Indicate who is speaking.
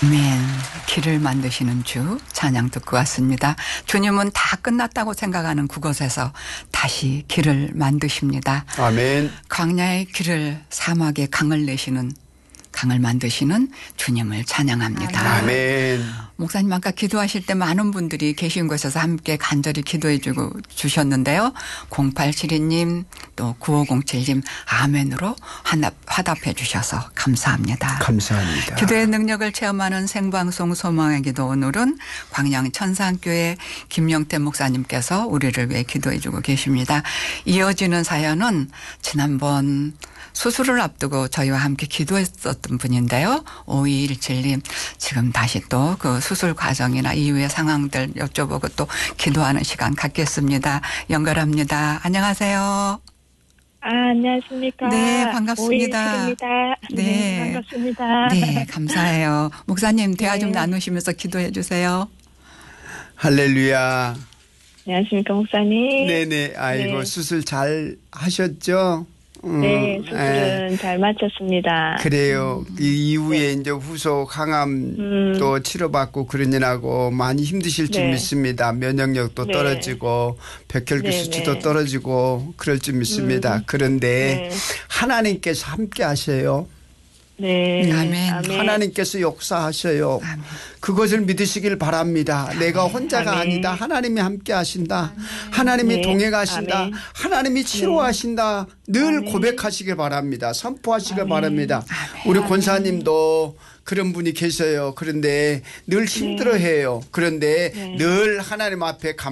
Speaker 1: 아멘. 길을 만드시는 주 찬양 듣고 왔습니다. 주님은 다 끝났다고 생각하는 그곳에서 다시 길을 만드십니다.
Speaker 2: 아멘.
Speaker 1: 광야의 길을 사막에 강을 만드시는 주님을 찬양합니다.
Speaker 2: 아멘.
Speaker 1: 목사님 아까 기도하실 때 많은 분들이 계신 곳에서 함께 간절히 기도해 주셨는데요. 0872님 또 9507님 아멘으로 화답해 주셔서 감사합니다.
Speaker 2: 감사합니다.
Speaker 1: 기도의 능력을 체험하는 생방송 소망의 기도, 오늘은 광양 천상교회 김영태 목사님께서 우리를 위해 기도해 주고 계십니다. 이어지는 사연은 지난번 수술을 앞두고 저희와 함께 기도했었던 분인데요. 5217님 지금 다시 또 그 수술 과정이나 이후의 상황들 여쭤보고 또 기도하는 시간 갖겠습니다. 연결합니다. 안녕하세요.
Speaker 3: 안녕하십니까.
Speaker 1: 네, 반갑습니다.
Speaker 3: 오일칠입니다.
Speaker 1: 네.
Speaker 3: 반갑습니다.
Speaker 1: 네, 감사해요. 목사님 대화 좀
Speaker 3: 네.
Speaker 1: 나누시면서 기도해 주세요.
Speaker 2: 할렐루야.
Speaker 3: 안녕하십니까, 목사님.
Speaker 2: 네네. 아이고
Speaker 3: 네.
Speaker 2: 수술 잘 하셨죠?
Speaker 3: 네, 수술은 잘 마쳤습니다.
Speaker 2: 그래요. 이 이후에 이제 후속 항암도 치료받고 그러느라고 많이 힘드실 줄
Speaker 3: 네.
Speaker 2: 믿습니다. 면역력도
Speaker 3: 네.
Speaker 2: 떨어지고 백혈구
Speaker 3: 네,
Speaker 2: 수치도
Speaker 3: 네.
Speaker 2: 떨어지고 그럴 줄 믿습니다. 그런데
Speaker 3: 네.
Speaker 2: 하나님께서 함께 하셔요.
Speaker 3: 네.
Speaker 1: 아멘.
Speaker 2: 하나님께서 역사하셔요.
Speaker 1: 아멘.
Speaker 2: 그것을 믿으시길 바랍니다. 내가 혼자가
Speaker 3: 아멘.
Speaker 2: 아니다. 하나님이 함께 하신다. 하나님이
Speaker 3: 네.
Speaker 2: 동행하신다.
Speaker 3: 아멘.
Speaker 2: 하나님이 치료하신다. 늘
Speaker 3: 아멘.
Speaker 2: 고백하시길 바랍니다. 선포하시길
Speaker 3: 아멘.
Speaker 2: 바랍니다. 우리 권사님도 그런 분이 계셔요. 그런데 늘 힘들어해요. 그런데
Speaker 3: 네.
Speaker 2: 늘 하나님 앞에